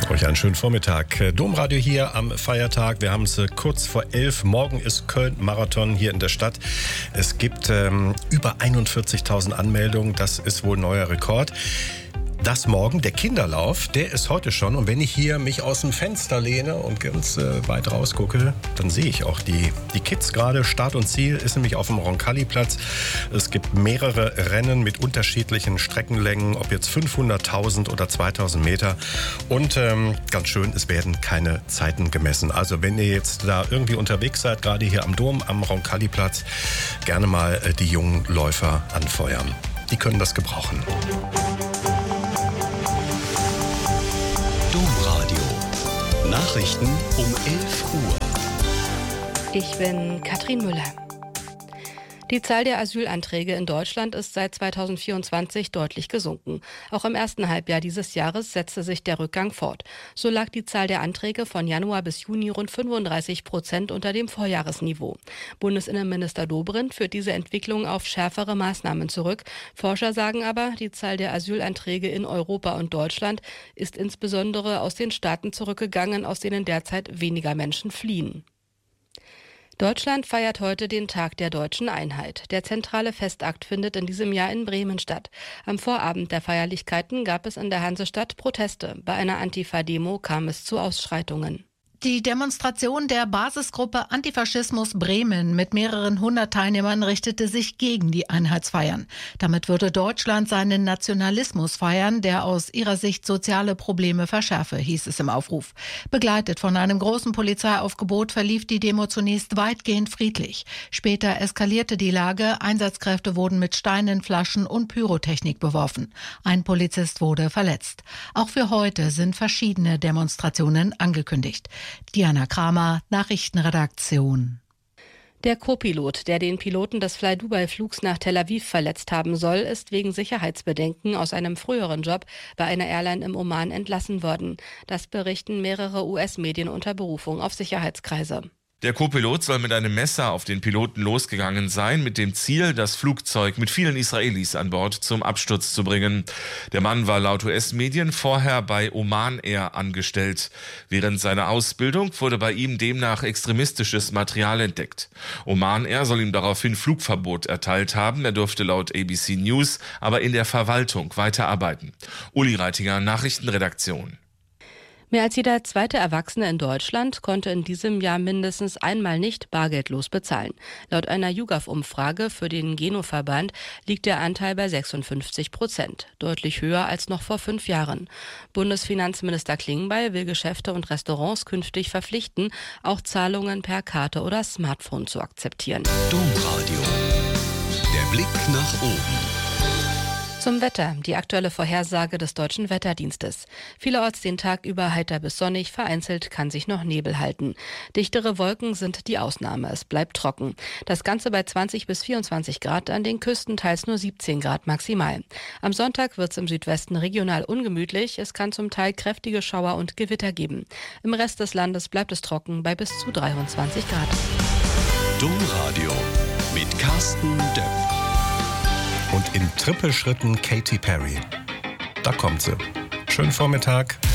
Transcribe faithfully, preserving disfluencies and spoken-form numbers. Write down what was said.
Euch einen schönen Vormittag. Domradio hier am Feiertag. Wir haben es kurz vor elf. Morgen ist Köln-Marathon hier in der Stadt. Es gibt ähm, über einundvierzigtausend Anmeldungen. Das ist wohl neuer Rekord. Das morgen, der Kinderlauf, der ist heute schon. Und wenn ich hier mich aus dem Fenster lehne und ganz äh, weit rausgucke, dann sehe ich auch die, die Kids gerade. Start und Ziel ist nämlich auf dem Roncalli-Platz. Es gibt mehrere Rennen mit unterschiedlichen Streckenlängen, ob jetzt fünfhunderttausend oder zweitausend Meter. Und ähm, ganz schön, es werden keine Zeiten gemessen. Also wenn ihr jetzt da irgendwie unterwegs seid, gerade hier am Dom, am Roncalli-Platz, gerne mal äh, die jungen Läufer anfeuern. Die können das gebrauchen. Domradio. Nachrichten um elf Uhr. Ich bin Katrin Müller. Die Zahl der Asylanträge in Deutschland ist seit zweitausendvierundzwanzig deutlich gesunken. Auch im ersten Halbjahr dieses Jahres setzte sich der Rückgang fort. So lag die Zahl der Anträge von Januar bis Juni rund fünfunddreißig Prozent unter dem Vorjahresniveau. Bundesinnenminister Dobrindt führt diese Entwicklung auf schärfere Maßnahmen zurück. Forscher sagen aber, die Zahl der Asylanträge in Europa und Deutschland ist insbesondere aus den Staaten zurückgegangen, aus denen derzeit weniger Menschen fliehen. Deutschland feiert heute den Tag der deutschen Einheit. Der zentrale Festakt findet in diesem Jahr in Bremen statt. Am Vorabend der Feierlichkeiten gab es in der Hansestadt Proteste. Bei einer Antifa-Demo kam es zu Ausschreitungen. Die Demonstration der Basisgruppe Antifaschismus Bremen mit mehreren hundert Teilnehmern richtete sich gegen die Einheitsfeiern. Damit würde Deutschland seinen Nationalismus feiern, der aus ihrer Sicht soziale Probleme verschärfe, hieß es im Aufruf. Begleitet von einem großen Polizeiaufgebot verlief die Demo zunächst weitgehend friedlich. Später eskalierte die Lage, Einsatzkräfte wurden mit Steinen, Flaschen und Pyrotechnik beworfen. Ein Polizist wurde verletzt. Auch für heute sind verschiedene Demonstrationen angekündigt. Diana Kramer, Nachrichtenredaktion. Der Co-Pilot, der den Piloten des Fly-Dubai-Flugs nach Tel Aviv verletzt haben soll, ist wegen Sicherheitsbedenken aus einem früheren Job bei einer Airline im Oman entlassen worden. Das berichten mehrere U S-Medien unter Berufung auf Sicherheitskreise. Der Co-Pilot soll mit einem Messer auf den Piloten losgegangen sein, mit dem Ziel, das Flugzeug mit vielen Israelis an Bord zum Absturz zu bringen. Der Mann war laut U S-Medien vorher bei Oman Air angestellt. Während seiner Ausbildung wurde bei ihm demnach extremistisches Material entdeckt. Oman Air soll ihm daraufhin Flugverbot erteilt haben. Er durfte laut A B C News aber in der Verwaltung weiterarbeiten. Uli Reitinger, Nachrichtenredaktion. Mehr als jeder zweite Erwachsene in Deutschland konnte in diesem Jahr mindestens einmal nicht bargeldlos bezahlen. Laut einer YouGov-Umfrage für den Geno-Verband liegt der Anteil bei sechsundfünfzig Prozent, deutlich höher als noch vor fünf Jahren. Bundesfinanzminister Klingbeil will Geschäfte und Restaurants künftig verpflichten, auch Zahlungen per Karte oder Smartphone zu akzeptieren. Domradio. Der Blick nach oben. Zum Wetter, die aktuelle Vorhersage des Deutschen Wetterdienstes. Vielerorts den Tag über heiter bis sonnig, vereinzelt kann sich noch Nebel halten. Dichtere Wolken sind die Ausnahme, es bleibt trocken. Das Ganze bei zwanzig bis vierundzwanzig Grad, an den Küsten teils nur siebzehn Grad maximal. Am Sonntag wird es im Südwesten regional ungemütlich, es kann zum Teil kräftige Schauer und Gewitter geben. Im Rest des Landes bleibt es trocken bei bis zu dreiundzwanzig Grad. Domradio mit Carsten Depp. Und in Trippelschritten Katy Perry. Da kommt sie. Schönen Vormittag.